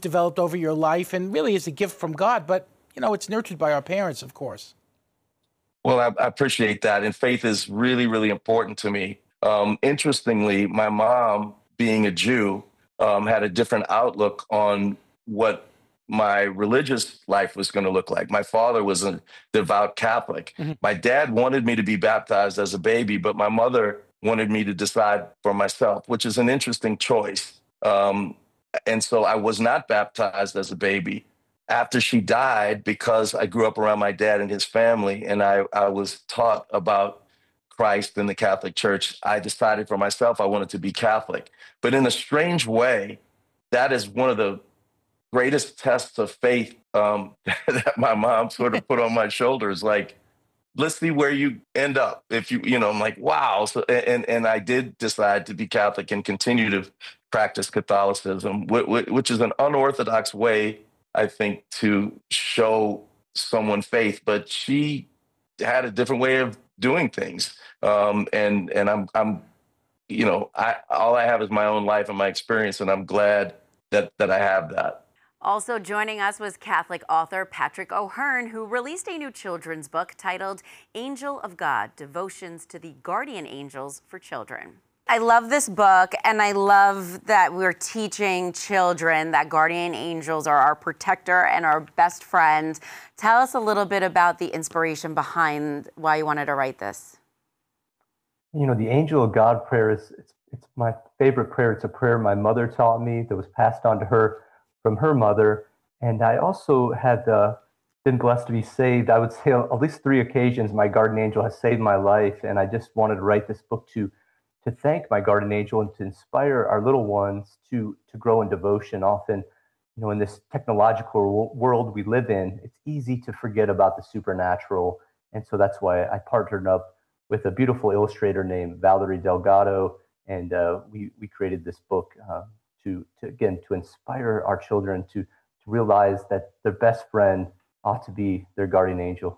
developed over your life and really is a gift from God, but, it's nurtured by our parents, of course. Well, I appreciate that. And faith is really, really important to me. Interestingly, my mom, being a Jew, had a different outlook on what my religious life was going to look like. My father was a devout Catholic. Mm-hmm. My dad wanted me to be baptized as a baby, but my mother wanted me to decide for myself, which is an interesting choice. And so I was not baptized as a baby. After she died, because I grew up around my dad and his family, and I was taught about Christ and the Catholic Church, I decided for myself I wanted to be Catholic. But in a strange way, that is one of the greatest tests of faith that my mom sort of put on my shoulders. Like, let's see where you end up. If I'm like, wow. So, and I did decide to be Catholic and continue to practice Catholicism, which is an unorthodox way, I think, to show someone faith. But she had a different way of doing things. And I'm all I have is my own life and my experience, and I'm glad that I have that. Also joining us was Catholic author Patrick O'Hearn, who released a new children's book titled Angel of God, Devotions to the Guardian Angels for Children. I love this book, and I love that we're teaching children that guardian angels are our protector and our best friend. Tell us a little bit about the inspiration behind why you wanted to write this. The Angel of God prayer it's my favorite prayer. It's a prayer my mother taught me that was passed on to her from her mother. And I also had been blessed to be saved. I would say at least 3 occasions my guardian angel has saved my life. And I just wanted to write this book to thank my guardian angel and to inspire our little ones to grow in devotion. Often, in this technological world we live in, it's easy to forget about the supernatural. And so that's why I partnered up with a beautiful illustrator named Valerie Delgado. And we created this book to inspire our children to realize that their best friend ought to be their guardian angel.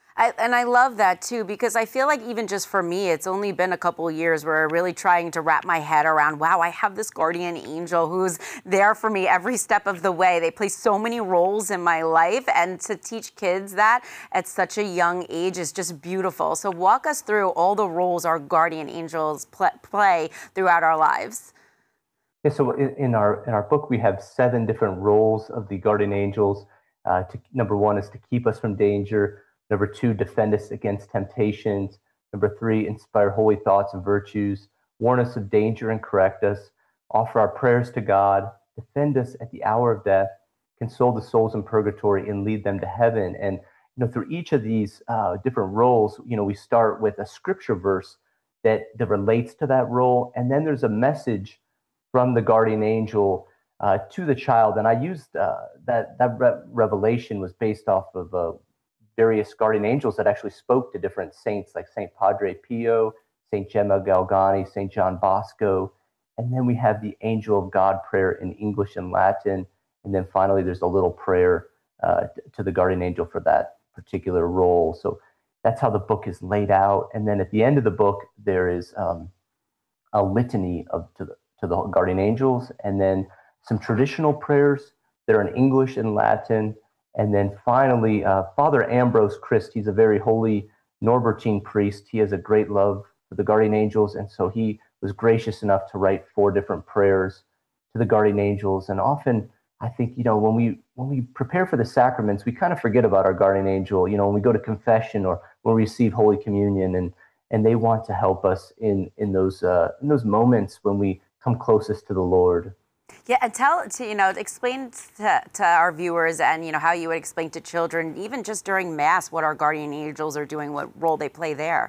I love that too, because I feel like even just for me, it's only been a couple of years where I'm really trying to wrap my head around, wow, I have this guardian angel who's there for me every step of the way. They play so many roles in my life, and to teach kids that at such a young age is just beautiful. So walk us through all the roles our guardian angels play throughout our lives. Yeah, so in our book, we have 7 different roles of the guardian angels. Number 1 is to keep us from danger. Number 2, defend us against temptations. Number 3, inspire holy thoughts and virtues. Warn us of danger and correct us. Offer our prayers to God. Defend us at the hour of death. Console the souls in purgatory and lead them to heaven. And through each of these different roles, we start with a scripture verse that relates to that role, and then there's a message from the guardian angel to the child. And I used that revelation was based off of various guardian angels that actually spoke to different saints, like Saint Padre Pio, Saint Gemma Galgani, Saint John Bosco. And then we have the Angel of God prayer in English and Latin. And then finally, there's a little prayer to the guardian angel for that particular role. So that's how the book is laid out. And then at the end of the book, there is a litany to the guardian angels, and then some traditional prayers that are in English and Latin. And then finally, Father Ambrose Christ, he's a very holy Norbertine priest. He has a great love for the guardian angels, and so he was gracious enough to write 4 different prayers to the guardian angels. And often, I think, when we prepare for the sacraments, we kind of forget about our guardian angel. When we go to confession or when we receive Holy Communion, and they want to help us in those moments when we come closest to the Lord. Yeah, and explain to our viewers and, how you would explain to children, even just during Mass, what our guardian angels are doing, what role they play there.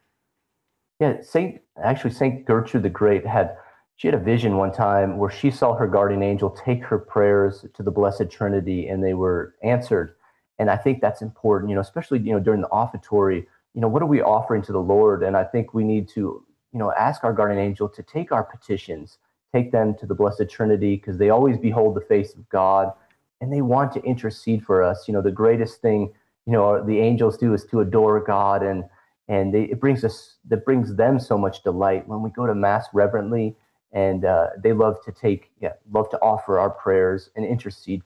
Yeah, Saint Gertrude the Great she had a vision one time where she saw her guardian angel take her prayers to the Blessed Trinity, and they were answered. And I think that's important, especially, during the offertory, what are we offering to the Lord? And I think we need to, ask our guardian angel to take our petitions, take them to the Blessed Trinity, because they always behold the face of God, and they want to intercede for us. The greatest thing, the angels do is to adore God, and it brings them so much delight when we go to Mass reverently and they love to offer our prayers and intercede